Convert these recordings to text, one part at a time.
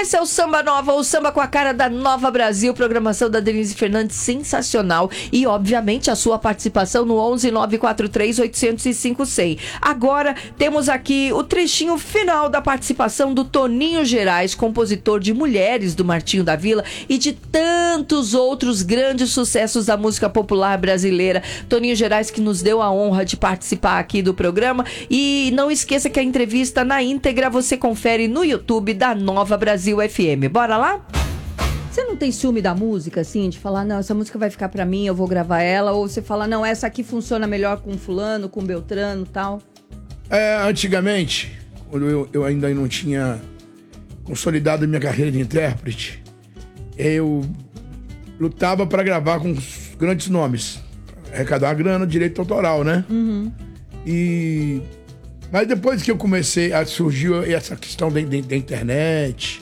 Esse é o Samba Nova, o samba com a cara da Nova Brasil, programação da Denise Fernandes, sensacional. E, obviamente, a sua participação no 11 943 805 100. Agora, temos aqui o trechinho final da participação do Toninho Gerais, compositor de Mulheres, do Martinho da Vila, e de tantos outros grandes sucessos da música popular brasileira. Toninho Gerais, que nos deu a honra de participar aqui do programa. E não esqueça que a entrevista na íntegra você confere no YouTube da Nova Brasil FM. Bora lá? Você não tem ciúme da música, assim, de falar, não, essa música vai ficar pra mim, eu vou gravar ela, ou você fala, não, essa aqui funciona melhor com fulano, com Beltrano e tal? Antigamente, quando eu ainda não tinha consolidado a minha carreira de intérprete, eu lutava pra gravar com os grandes nomes, arrecadar a grana, direito autoral, né? Uhum. Mas depois que eu comecei, surgiu essa questão da internet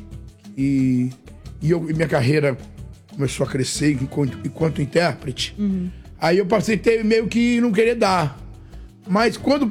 e minha carreira começou a crescer enquanto intérprete. Uhum. Aí eu passei a ter meio que não querer dar. Mas quando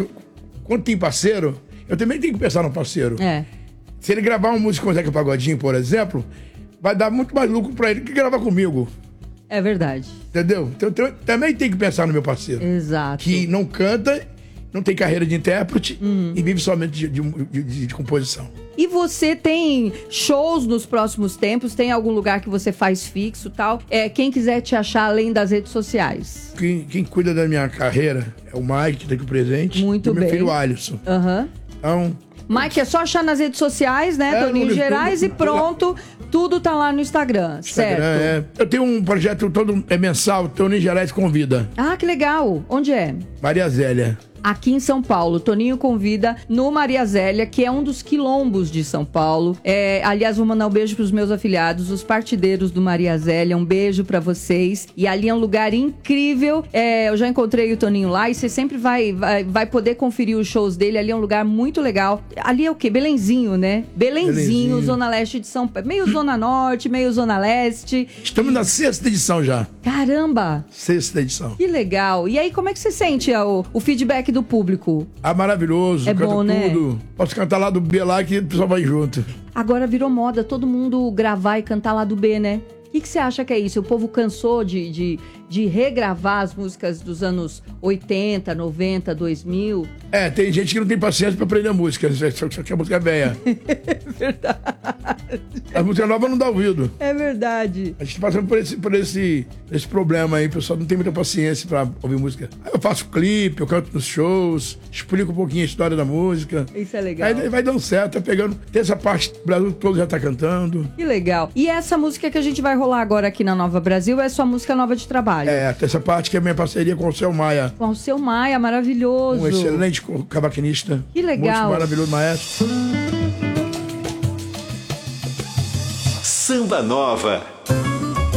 tem parceiro, eu também tenho que pensar no parceiro. Se ele gravar uma música com o Zeca Pagodinho, por exemplo, vai dar muito mais lucro pra ele que gravar comigo. É verdade. Entendeu? Então eu também tenho que pensar no meu parceiro. Exato. Que não canta, não tem carreira de intérprete e vive somente de composição. E você tem shows nos próximos tempos? Tem algum lugar que você faz fixo e tal? Quem quiser te achar além das redes sociais. Quem cuida da minha carreira é o Mike, que tá aqui presente. Muito e bem. meu filho Alisson. Então... Mike, é só achar nas redes sociais, né? Toninho Gerais e pronto. Tudo tá lá no Instagram, certo? Eu tenho um projeto todo mensal, Toninho Gerais Convida. Ah, que legal. Onde é? Maria Zélia. Aqui em São Paulo. Toninho convida no Maria Zélia, que é um dos quilombos de São Paulo. Aliás, vou mandar um beijo pros meus afiliados, os partideiros do Maria Zélia. Um beijo pra vocês. E ali é um lugar incrível. Eu já encontrei o Toninho lá e você sempre vai poder conferir os shows dele. Ali é um lugar muito legal. Ali é o quê? Belenzinho, né? Belenzinho, Zona Leste de São Paulo. Meio Zona Norte, meio Zona Leste. Estamos na 6ª edição já. Caramba! 6ª edição. Que legal. E aí, como é que você sente o feedback do público? Maravilhoso. É bom, né? Tudo. Posso cantar lá do B lá que o pessoal vai junto. Agora virou moda todo mundo gravar e cantar lá do B, né? O que você acha que é isso? O povo cansou de regravar as músicas dos anos 80, 90, 2000? Tem gente que não tem paciência pra aprender a música, só que a música é velha. É verdade. A música nova não dá ouvido. É verdade. A gente tá passando por esse problema aí, o pessoal não tem muita paciência pra ouvir música. Aí eu faço clipe, eu canto nos shows, explico um pouquinho a história da música. Isso é legal. Aí vai dando certo, tá pegando. Tem essa parte, o Brasil todo já tá cantando. Que legal. E essa música que a gente vai rolar agora aqui na Nova Brasil é sua música nova de trabalho. Tem essa parte que é a minha parceria com o Seu Maia. Com o Seu Maia, maravilhoso. Um excelente cavaquinista. Que legal. Muito maravilhoso, maestro. Samba Nova.